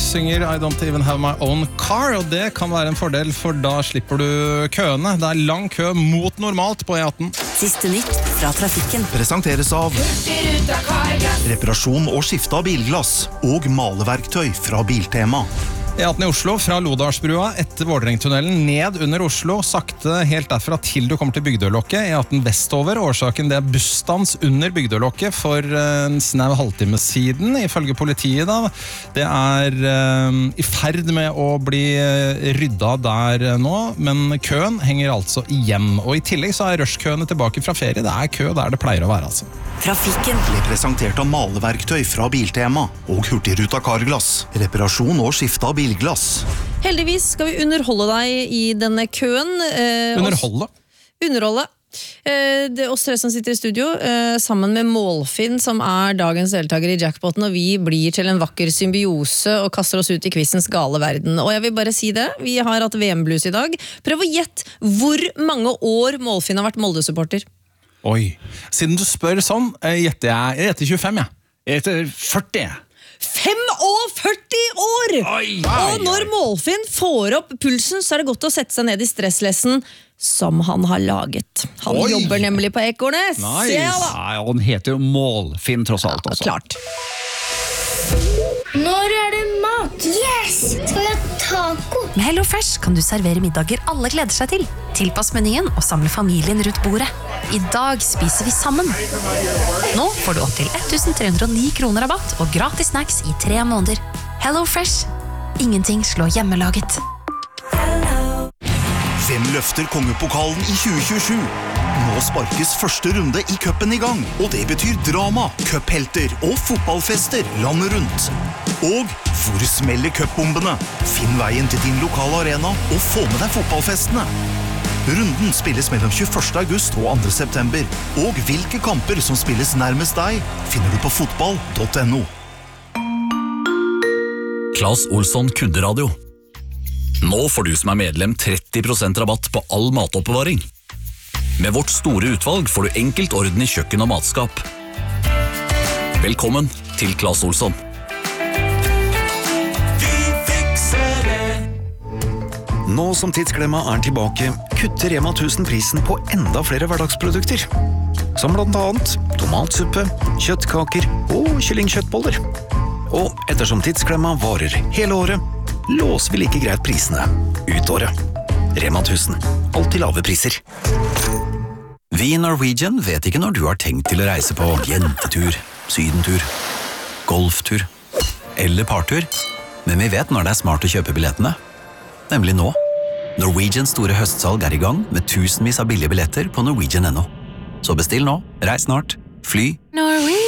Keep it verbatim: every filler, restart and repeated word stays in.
synger I don't even have my own car, og det kan være en fordel, for da slipper du køene. Det er lang kø mot normalt på E atten. Siste nytt fra trafikken. Presenteres av reparasjon og skifte av bilglass og maleverktøy fra Biltema. E atten i Oslo, fra Lodalsbrua etter Vårdrengtunnelen, ned under Oslo, sakte helt derfra til du kommer til Bygdølokket. E atten vestover, årsaken det er bussstans under Bygdølokket for en snau halvtime siden, ifølge politiet da. Det er um, i ferd med å bli rydda der nå, men køen henger altså igjen. Og i tillegg så er rushkøene tilbake fra ferie. Det er kø der det pleier å være, altså. Trafikken ble presentert av maleverktøy fra Biltema og Hurtigruta Carglass. Reparasjon og skifte av bilglass. Heldigvis skal vi underholde deg i denne køen. Eh, Underholde? Underholde. Eh, det er oss tre som sitter i studio, eh, sammen med Målfinn, som er dagens deltaker i jackpoten, og vi blir til en vakker symbiose og kaster oss ut i quizens gale verden. Og jeg vil bare si det, vi har hatt V M-blues i dag. Prøv å gjette hvor mange år Målfinn har vært Molde-supporter. Oi, siden du spør sånn, gjetter jeg, jeg gjetter tjuefem, jeg. Jeg heter førti. fem og førti år! Oi, og når Målfinn får opp pulsen, så er det godt å sette seg ned i stresslessen som han har laget. Han Oi. jobber nemlig på Ekornes. Nice. Se da! Ja, han heter jo Målfinn tross alt også. Ja, klart. Når er det mat? Yes! Skal vi ha taco? Med HelloFresh kan du servere middager alle gleder seg til. Tilpass menyen og samle familien rundt bordet. I dag spiser vi sammen. Nå får du opp til elleve hundre og ni kroner rabatt og gratis snacks i tre måneder. HelloFresh. Ingenting slår hjemmelaget. Hvem løfter kongepokalen i tjue tjuesju? Nå sparkes første runde i cupen i gang, og det betyr drama, cuphelter og fotballfester landet rundt. Og hvor smeller cupbombene? Finn veien til din lokale arena og få med deg fotballfestene. Runden spilles mellom tjueførste august og andre september, og hvilke kamper som spilles nærmest deg, finner du på fotball punktum no. Claes Olsson Kunderadio. Nå får du som er medlem tretti prosent rabatt på all matoppbevaring. Med vårt store utvalg får du enkelt orden i kjøkken og matskap. Velkommen til Claes Olsson. Nå som tidsklemma er tilbake, kutter Rema tusen prisen på enda flere hverdagsprodukter. Som blant annet tomatsuppe, kjøttkaker og kyllingkjøttboller. Og ettersom tidsklemma varer hele året, låser vi like greit prisene ut året. Rema tusen. Alltid lave priser. Vi i Norwegian vet ikke når du har tenkt til å reise på jentetur, sydentur, golftur eller partur, men vi vet når det er smart å kjøpe billettene. Nemlig nå. Norwegians store høstsalg er i gang med tusenvis av billige billetter på norwegian punktum no. Så bestill nå, reis snart, fly. Norwegian.